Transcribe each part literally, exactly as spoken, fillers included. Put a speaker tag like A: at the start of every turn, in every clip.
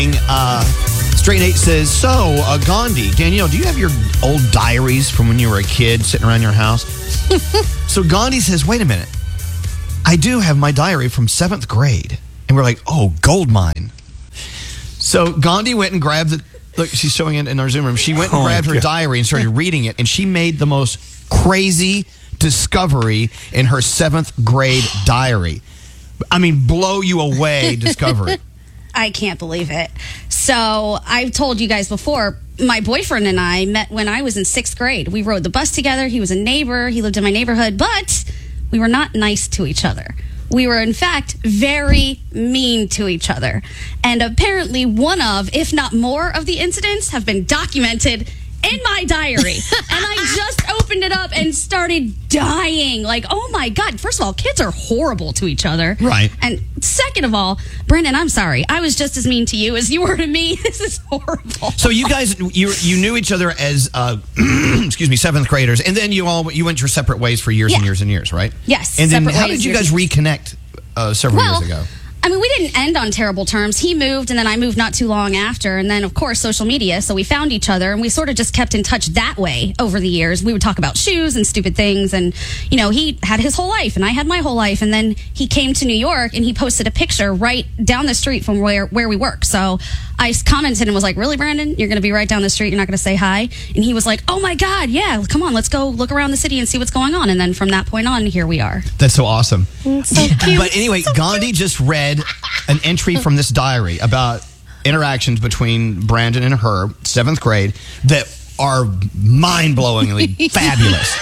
A: Uh, Straight Nate says, so, uh, Gandhi, Danielle, do you have your old diaries from when you were a kid sitting around your house? So Gandhi says, wait a minute. I do have my diary from seventh grade. And we're like, oh, gold mine. So Gandhi went and grabbed the, look, she's showing it in our Zoom room. She went and
B: Oh,
A: grabbed her
B: God.
A: diary and started reading it. And she made the most crazy discovery in her seventh grade diary. I mean, blow you away discovery.
C: I can't believe it. So I've told you guys before, my boyfriend and I met when I was in sixth grade. We rode the bus together. He was a neighbor. He lived in my neighborhood, but we were not nice to each other. We were, in fact, very mean to each other. And apparently one of, if not more, of the incidents have been documented in my diary. And I just opened it up and started dying. Like, oh my God. First of all, kids are horrible to each other.
A: Right.
C: And second of all, Brandon, I'm sorry. I was just as mean to you as you were to me. This is horrible.
A: So you guys, you you knew each other as, uh, excuse me, seventh graders, and then you all you went your separate ways for years and
C: Yeah.
A: years and years, right?
C: Yes,
A: And then
C: separate
A: how
C: ways,
A: did you
C: years
A: guys
C: and
A: reconnect uh, several
C: Well,
A: years ago?
C: I mean, we didn't end on terrible terms. He moved, and then I moved not too long after. And then, of course, social media. So we found each other, and we sort of just kept in touch that way over the years. We would talk about shoes and stupid things. And, you know, he had his whole life, and I had my whole life. And then he came to New York, and he posted a picture right down the street from where, where we work. So I commented and was like, really, Brandon? You're going to be right down the street? You're not going to say hi? And he was like, oh, my God, yeah, come on, let's go look around the city and see what's going on. And then from that point on, here we are.
A: That's so awesome.
C: So cute.
A: But anyway, Gandhi just read an entry from this diary about interactions between Brandon and her, seventh grade, that are mind-blowingly fabulous.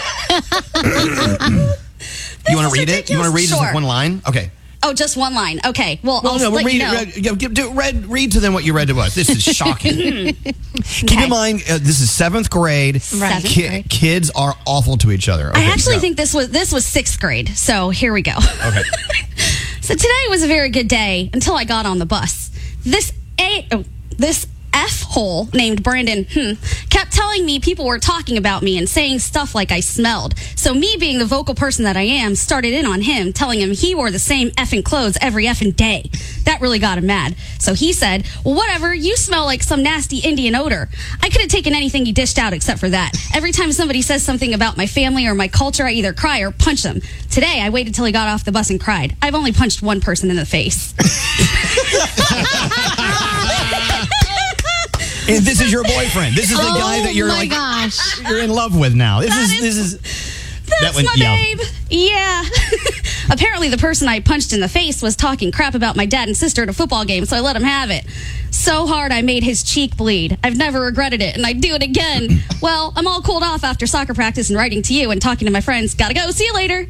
A: You want to read it? You want to read
C: Sure.
A: just one line? Okay.
C: Oh, just one line. Okay. Well,
A: Well,
C: I'll
A: no,
C: let
A: read
C: you know.
A: it. Read, yeah, give- do- read, read to them what you read to us. This is shocking. Keep
C: Okay.
A: in mind, uh, this is seventh grade.
C: Seventh
A: Ki-
C: grade.
A: Kids are awful to each other.
C: I
A: Okay,
C: actually
A: so-
C: think this was this was sixth grade. So here we go.
A: Okay.
C: So today was a very good day until I got on the bus. This a oh, this F hole named Brandon hmm, kept telling me people were talking about me and saying stuff like I smelled. So me being the vocal person that I am started in on him, telling him he wore the same effing clothes every effing day. That really got him mad. So he said, well, whatever, you smell like some nasty Indian odor. I could have taken anything you dished out except for that. Every time somebody says something about my family or my culture, I either cry or punch them. Today, I waited till he got off the bus and cried. I've only punched one person in the face.
A: And this is your boyfriend. This is the
D: Oh
A: guy that you're
D: my
A: like
D: gosh.
A: you're in love with now. This
C: That
A: is,
C: is-
A: this is
C: That's
A: that one-
C: my
A: yeah.
C: babe. Yeah. Apparently, the person I punched in the face was talking crap about my dad and sister at a football game, so I let him have it. So hard, I made his cheek bleed. I've never regretted it, and I'd do it again. Well, I'm all cooled off after soccer practice and writing to you and talking to my friends. Gotta go. See you later.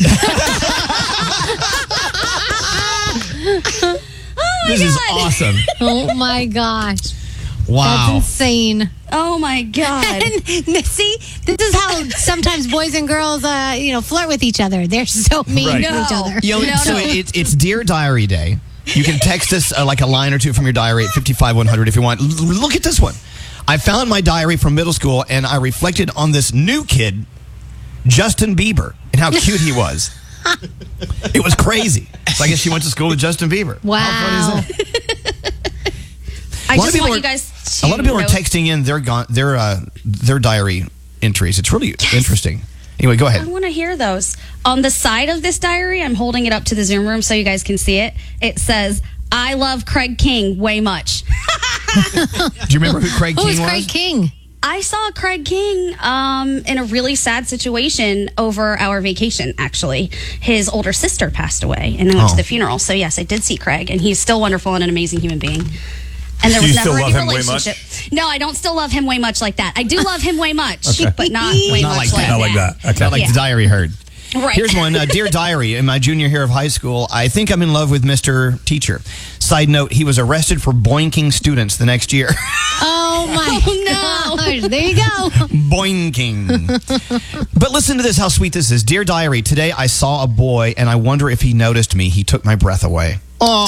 C: Oh, my
A: This is
C: God.
A: awesome.
D: Oh my gosh.
A: Wow.
D: That's insane.
C: Oh, my God.
D: And see, this is how sometimes boys and girls, uh, you know, flirt with each other. They're so mean
A: Right.
D: to each
C: No.
D: other.
A: You know,
C: No,
A: so
C: no.
A: It, it's Dear Diary Day. You can text us uh, like a line or two from your diary at fifty-five one hundred if you want. L- look at this one. I found my diary from middle school and I reflected on this new kid, Justin Bieber, and how cute he was. It was crazy. So I guess she went to school with Justin Bieber.
D: Wow.
A: How funny is that?
C: I
A: A lot of
C: just
A: people
C: want
A: are-
C: you guys to
A: A lot of people are
C: know-
A: texting in their gon- their uh, their diary entries. It's really interesting. Anyway, go
C: I
A: ahead.
C: want to hear those. On the side of this diary, I'm holding it up to the Zoom room so you guys can see it. It says, I love Craig King way much.
A: Do you remember who Craig
D: Who
A: King
D: is
A: was?
D: Craig King?
C: I saw Craig King um, in a really sad situation over our vacation, actually. His older sister passed away, and I went
A: Oh.
C: to the funeral. So, yes, I did see Craig, and he's still wonderful and an amazing human being. And there
B: Do
C: was
B: you still
C: never
B: love
C: any
B: him way much?
C: relationship. No, I don't still love him way much like that. I do love him way much, but not way
A: Not
C: much
A: like that.
B: Not like that. Okay.
A: Not like
C: Yeah.
A: the diary heard.
C: Right.
A: Here's one. Uh, Dear Diary, in my junior year of high school, I think I'm in love with Mister Teacher. Side note, he was arrested for boinking students the next year.
D: Oh my
C: Oh, no.
D: gosh. There you go.
A: Boinking. But listen to this, how sweet this is. Dear Diary, today I saw a boy and I wonder if he noticed me. He took my breath away.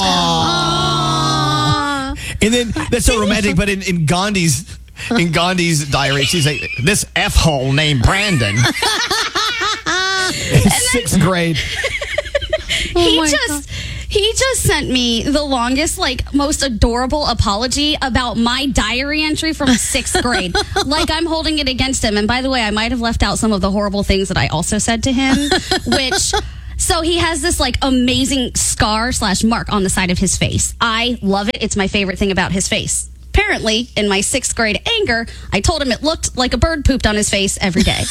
D: Aw.
A: And then, that's so romantic, but in, in Gandhi's in Gandhi's diary, she's like, this F-hole named Brandon. In sixth grade.
D: Oh
C: he
D: my
C: just He just sent me the longest, like, most adorable apology about my diary entry from sixth grade. Like I'm holding it against him. And by the way, I might have left out some of the horrible things that I also said to him, which... So he has this like amazing scar slash mark on the side of his face. I love it. It's my favorite thing about his face. Apparently, in my sixth grade anger, I told him it looked like a bird pooped on his face every day.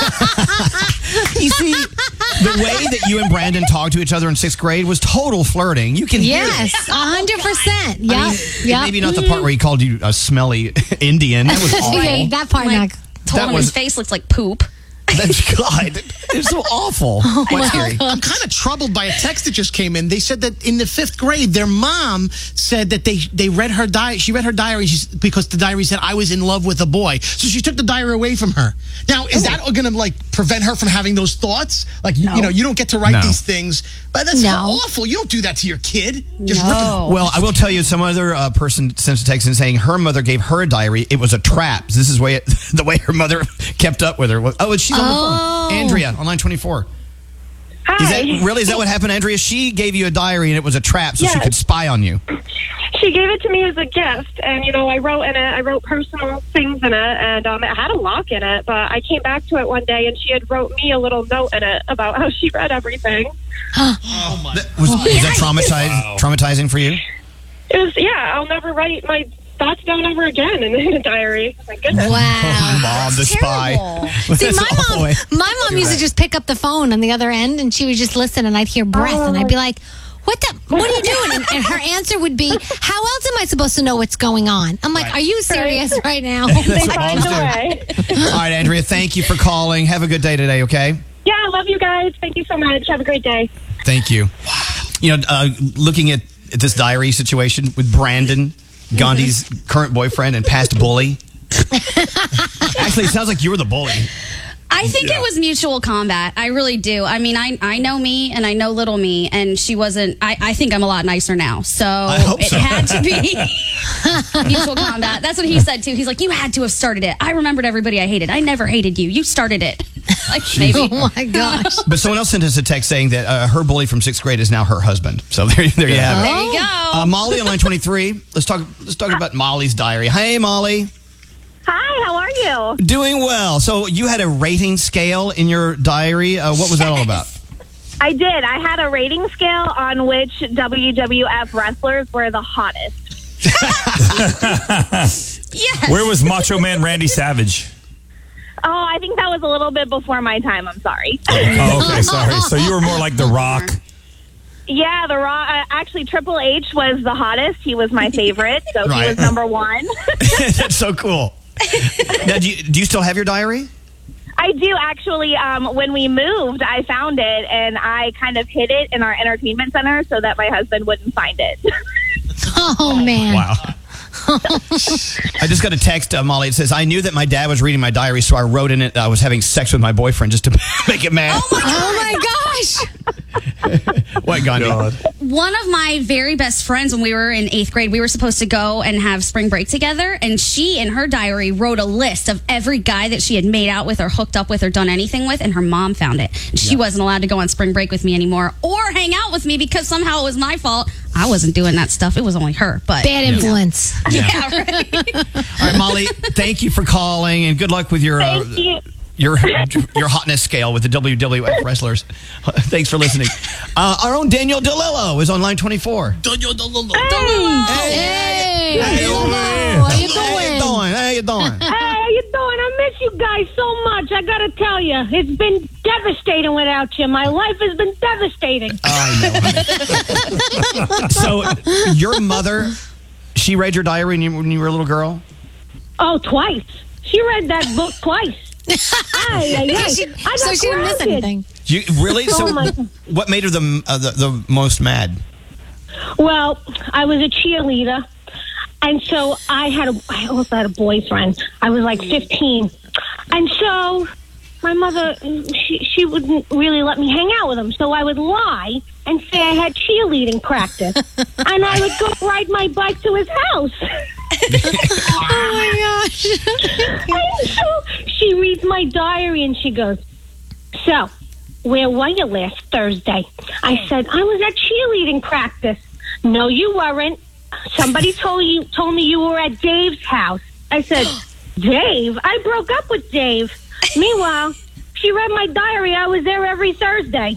A: You see, the way that you and Brandon talked to each other in sixth grade was total flirting. You can hear it.
D: Yes, a hundred percent. Yep,
A: I mean,
D: yep.
A: Maybe not the part where he called you a smelly Indian. That was awful.
D: Yeah, that part
C: Like,
D: not.
C: told
A: That
C: him
A: was-
C: his face looks like poop.
A: That's God. It's so awful. Quite scary.
B: I'm kind of troubled by a text that just came in. They said that in the fifth grade, their mom said that they they read her diary. She read her diary she's, because the diary said I was in love with a boy. So she took the diary away from her. Now, is that going to like prevent her from having those thoughts? Like you, you know, you don't get to write
A: No.
B: these things. But that's
D: No.
B: awful. You don't do that to your kid. Just rip it.
C: No.
A: Well, I will tell you, some other uh, person sent a text in saying her mother gave her a diary. It was a trap. This is way the way her mother kept up with her. Oh, and she's on the
D: Oh.
A: phone. Andrea on line twenty-four.
E: Hi.
A: Is that really? Is that what happened, Andrea? She gave you a diary and it was a trap so she
E: Yes.
A: could spy on you.
E: She gave it to me as a gift, and you know, I wrote in it. I wrote personal things in it, and um, it had a lock in it. But I came back to it one day, and she had wrote me a little note in it about how she read everything.
B: Oh my.
A: That- was, was that traumatizing, traumatizing for you?
E: It was, yeah. I'll never write my thoughts down ever again in, in a diary. My goodness.
D: Wow.
A: Mom, the spy.
C: Terrible.
D: See,
A: That's
D: my
A: the awful
D: mom,
A: way.
D: my mom used to just pick up the phone on the other end, and she would just listen, and I'd hear breath, and I'd be like, "What the? What are you doing?" And, and her answer would be, "How else am I supposed to know what's going on?" I'm like, "Are you serious right now?"
E: They
A: That's what
E: find
A: moms
E: a
A: do.
E: way.
A: All right, Andrea, thank you for calling. Have a good day today, okay?
E: Yeah, I love you guys. Thank you so much. Have a great day.
A: Thank you. You know, uh, looking at, at this diary situation with Brandon, Gandhi's current boyfriend and past bully. Actually, it sounds like you were the bully.
C: I think it was mutual combat. I really do. I mean, I I know me and I know little me, and she wasn't. I, I think I'm a lot nicer now. So
A: hope
C: it
A: so.
C: had to be mutual combat. That's what he said too. He's like, you had to have started it. I remembered everybody I hated. I never hated you. You started it. Like maybe.
D: Oh my gosh.
A: But someone else sent us a text saying that uh, her bully from sixth grade is now her husband. So there, there you have it.
C: There you go.
A: Uh, Molly on line twenty-three. Let's talk. Let's talk about Molly's diary. Hey, Molly.
E: Hi, how are you?
A: Doing well. So you had a rating scale in your diary. Uh, what was that all about?
E: I did. I had a rating scale on which W W F wrestlers were the hottest.
C: Yes.
F: Where was Macho Man Randy Savage?
E: Oh, I think that was a little bit before my time. I'm sorry.
F: Oh, okay, sorry. So you were more like The Rock.
E: Yeah, the raw. Uh, actually, Triple H was the hottest. He was my favorite, so
A: Right.
E: he was number one.
A: That's so cool. Now, do you, do you still have your diary?
E: I do actually. Um, when we moved, I found it and I kind of hid it in our entertainment center so that my husband wouldn't find it.
D: Oh man.
F: Wow.
A: I just got a text, uh, Molly. It says, I knew that my dad was reading my diary, so I wrote in it that I was having sex with my boyfriend just to make it mad.
C: Oh my
D: Oh my gosh.
A: What, Gandhi?
F: God.
C: One of my very best friends, when we were in eighth grade, we were supposed to go and have spring break together. And she, in her diary, wrote a list of every guy that she had made out with or hooked up with or done anything with. And her mom found it. And she wasn't allowed to go on spring break with me anymore or hang out with me because somehow it was my fault. I wasn't doing that stuff. It was only her. But
D: Bad influence.
C: yeah, right.
A: All right, Molly, thank you for calling, and good luck with your uh,
E: Thank you.
A: your your hotness scale with the W W F wrestlers. Thanks for listening. Uh, our own Daniel DeLillo is on line twenty-four.
D: Hey.
A: Hey,
D: How you doing?
A: How you doing? How you doing?
G: Hey, how you doing? I miss you guys so much. I gotta tell you, it's been devastating without you. My life has been devastating.
A: I know. So, your mother, she read your diary when you, when you were a little girl?
G: Oh, twice. She read that book twice. Ay, ay, ay.
D: She-
G: I got
D: so she didn't miss
G: grounded.
D: anything.
A: You really?
G: Oh,
A: So,
G: my-
A: what made her the, uh, the the most mad?
G: Well, I was a cheerleader, and so I had a. I also had a boyfriend. I was like fifteen, and so my mother she she wouldn't really let me hang out with him. So I would lie and say I had cheerleading practice, and I would go ride my bike to his house.
D: Oh my gosh.
G: And so she reads my diary and she goes, "So, where were you last Thursday? I said, I was at cheerleading practice. No, you weren't. Somebody told you told me you were at Dave's house. I said, Dave? I broke up with Dave. Meanwhile, she read my diary. I was there every Thursday.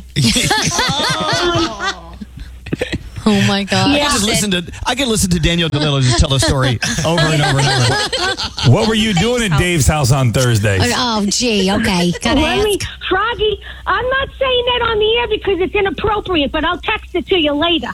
D: Oh my God!
A: I could just listen to I could listen to Danielle DeLillo just tell a story over and over and over.
F: What were you doing at Dave's house on Thursdays?
D: Oh, gee, okay. Gotta
G: Let me,
D: ask.
G: Froggy, I'm not saying that on the air because it's inappropriate, but I'll text it to you later.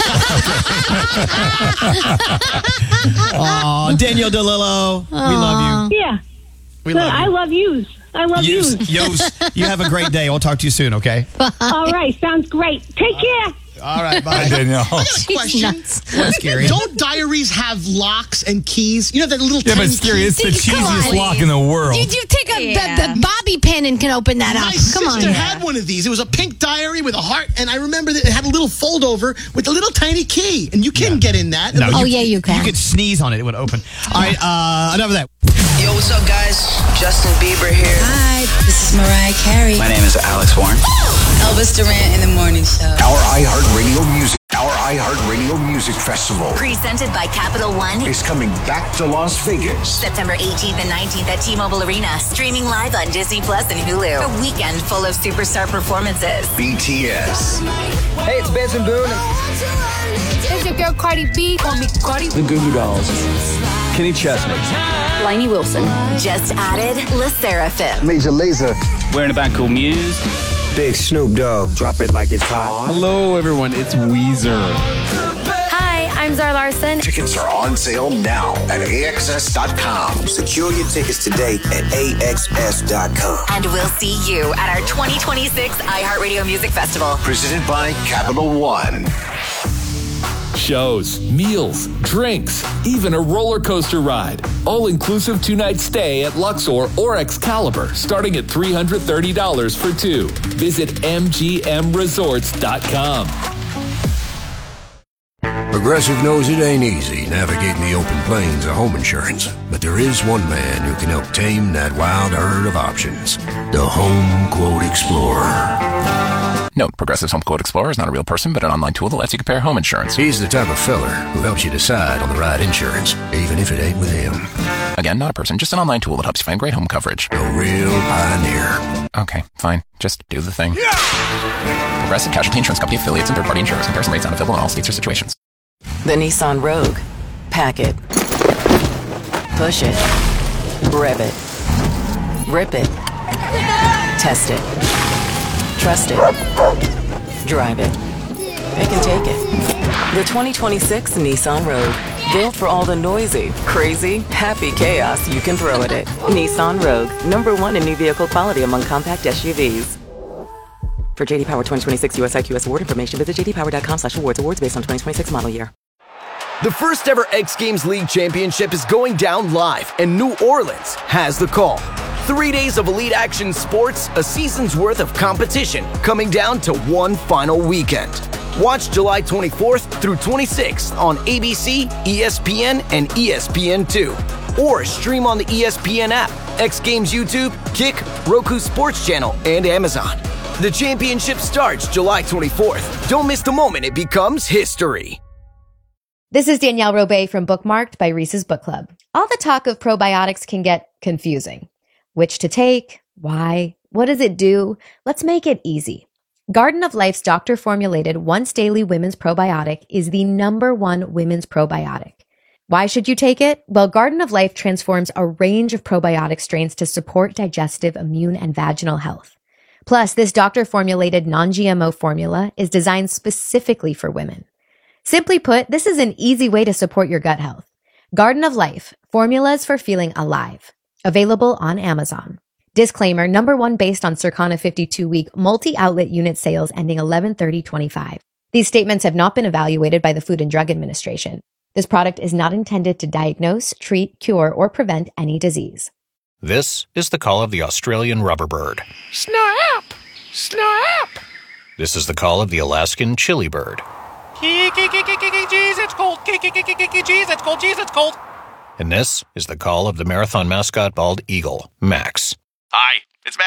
A: Aw, Danielle DeLillo, we love you.
G: Yeah.
A: We
G: Good.
A: love
G: I
A: you.
G: love yous. I love yous.
A: Yous, yos, you have a great day. We'll talk to you soon, okay?
G: All right. Sounds great. Take care.
A: All right,
F: Hi,
A: bye.
F: Danielle.
B: I got a
D: She's
B: question.
D: nuts.
A: What's scary?
B: Don't diaries have locks and keys? You know that little
F: Yeah,
B: tiny
F: but scary. It's the
D: Come
F: cheesiest
D: on.
F: lock in the world.
D: You, you take a
C: Yeah.
D: b- b- bobby pin and can open that
B: My
D: up.
B: sister
D: Come on.
B: had one of these. It was a pink diary with a heart, and I remember that it had a little fold over with a little tiny key, and you can get in that.
A: No,
D: Oh, yeah, you can.
A: You could sneeze on it; it would open. All right, uh, enough of that.
H: Yo, what's up, guys? Justin Bieber here.
I: Hi, this is Mariah Carey.
H: My name is Alex Warren.
I: Elvis Duran in the Morning Show.
J: Our iHeartRadio Music, our iHeartRadio Music Festival
K: Presented by Capital One.
J: is coming back to Las Vegas.
K: September eighteenth and nineteenth at T-Mobile Arena. Streaming live on Disney Plus and Hulu. A weekend full of superstar performances.
J: B T S,
H: Hey, it's Benson Boone.
D: There's your girl Cardi B. Call me Cardi.
H: The Goo Goo Dolls. Kenny Chesney.
K: Lainey Wilson. Just added La Seraphim.
J: Major Lazer,
H: Wearing a band called Muse.
J: Big Snoop Dogg, drop it like it's hot.
L: Hello, everyone. It's Weezer.
K: Hi, I'm Zara Larson.
J: Tickets are on sale now at A X S dot com. Secure your tickets today at A X S dot com.
K: And we'll see you at our twenty twenty-six iHeartRadio Music Festival.
J: Presented by Capital One.
L: Shows, meals, drinks, even a roller coaster ride. All-inclusive two-night stay at Luxor or Excalibur, starting at three hundred thirty dollars for two. Visit M G M resorts dot com.
J: Progressive knows it ain't easy navigating the open plains of home insurance, but there is one man who can help tame that wild herd of options. The Home Quote Explorer.
M: Note, Progressive's Home Quote Explorer is not a real person, but an online tool that lets you compare home insurance.
J: He's the type of feller who helps you decide on the right insurance, even if it ain't with him.
M: Again, not a person, just an online tool that helps you find great home coverage.
J: A real pioneer.
M: Okay, fine. Just do the thing. Progressive Casualty Insurance Company affiliates and third-party insurers. Comparison rates not available in all states or situations.
I: The Nissan Rogue. Pack it. Push it. Rev it. Rip it. Test it. Trust it. Drive it. It can take it. The twenty twenty-six Nissan Rogue. Built for all the noisy, crazy, happy chaos you can throw at it. Nissan Rogue. Number one in new vehicle quality among compact S U Vs. For J D Power twenty twenty-six U S I Q S award information, visit j d power dot com slash awards. Awards based on twenty twenty-six model year.
N: The first ever X Games League Championship is going down live, and New Orleans has the call. Three days of elite action sports, a season's worth of competition, coming down to one final weekend. Watch July twenty-fourth through twenty-sixth on A B C, E S P N, and E S P N two. Or stream on the E S P N app, X Games YouTube, Kick, Roku Sports Channel, and Amazon. The championship starts July twenty-fourth. Don't miss the moment it becomes history.
O: This is Danielle Robay from Bookmarked by Reese's Book Club. All the talk of probiotics can get confusing. Which to take? Why? What does it do? Let's make it easy. Garden of Life's doctor-formulated once-daily women's probiotic is the number one women's probiotic. Why should you take it? Well, Garden of Life transforms a range of probiotic strains to support digestive, immune, and vaginal health. Plus, this doctor-formulated non-G M O formula is designed specifically for women. Simply put, this is an easy way to support your gut health. Garden of Life, formulas for feeling alive. Available on Amazon. Disclaimer, number one based on Circana fifty-two week multi-outlet unit sales ending eleven thirty twenty-five. These statements have not been evaluated by the Food and Drug Administration. This product is not intended to diagnose, treat, cure, or prevent any disease.
P: This is the call of the Australian rubber bird.
Q: Snap! Snap!
P: This is the call of the Alaskan chili bird.
Q: Jeez, it's cold. Jeez, it's cold. Jeez, it's cold.
P: And this is the call of the marathon mascot bald eagle, Max.
R: Hi, it's Max.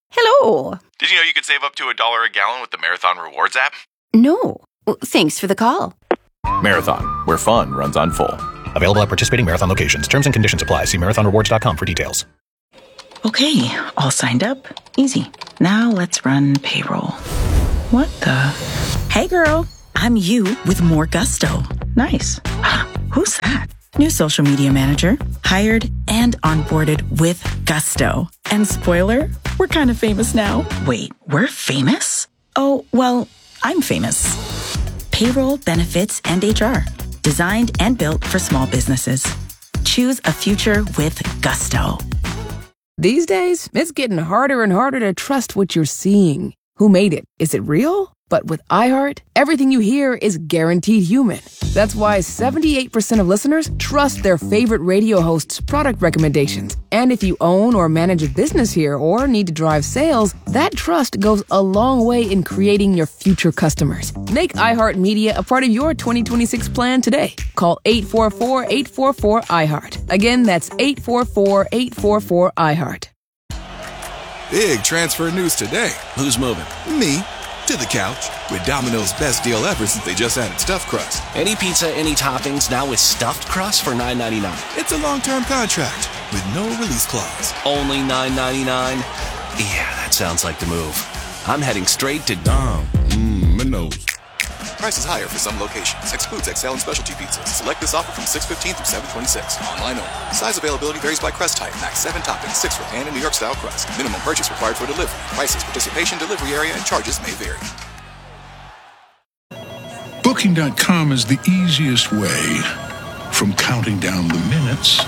R: Hello.
S: Did you know you could save up to a dollar a gallon with the Marathon Rewards app?
R: No. Well, thanks for the call.
P: Marathon, where fun runs on full. Available at participating Marathon locations. Terms and conditions apply. See marathon rewards dot com for details.
T: Okay, all signed up. Easy. Now let's run payroll. What the? Hey girl, I'm you with more gusto. Nice. Who's that? New social media manager. Hired and onboarded with gusto. And spoiler, we're kind of famous now. Wait, we're famous? Oh, well, I'm famous. Payroll, benefits, and H R. Designed and built for small businesses. Choose a future with gusto.
U: These days, it's getting harder and harder to trust what you're seeing. Who made it? Is it real? But with iHeart, everything you hear is guaranteed human. That's why seventy-eight percent of listeners trust their favorite radio hosts' product recommendations. And if you own or manage a business here or need to drive sales, that trust goes a long way in creating your future customers. Make iHeartMedia a part of your twenty twenty-six plan today. Call eight four four, eight four four, iHeart. Again, that's eight four four, eight four four, iHeart.
V: Big transfer news today. Who's moving? Me. To the couch with Domino's best deal ever since they just added stuffed crust.
W: Any pizza, any toppings, now with stuffed crust for nine ninety-nine.
V: It's a long-term contract with no release clause.
W: Only nine ninety-nine? Yeah, that sounds like the move. I'm heading straight to Dom.
V: Mmm, Minos. Prices higher for some locations. Excludes X L and specialty pizzas. Select this offer from six fifteen through seven twenty-six. Online only. Size availability varies by crust type. Max seven toppings, six for pan and New York style crust. Minimum purchase required for delivery. Prices, participation, delivery area, and charges may vary.
X: Booking dot com is the easiest way from counting down the minutes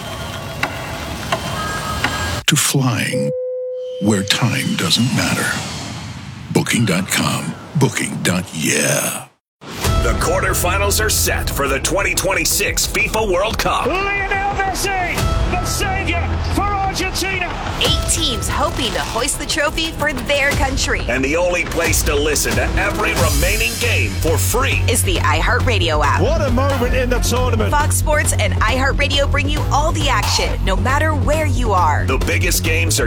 X: to flying where time doesn't matter. Booking dot com. Booking. Yeah.
Y: The quarterfinals are set for the twenty twenty-six FIFA World Cup.
Q: Lionel Messi, the savior for Argentina.
K: Eight teams hoping to hoist the trophy for their country.
Y: And the only place to listen to every remaining game for free
K: is the iHeartRadio app.
Y: What a moment in the tournament.
K: Fox Sports and iHeartRadio bring you all the action, no matter where you are.
Y: The biggest games are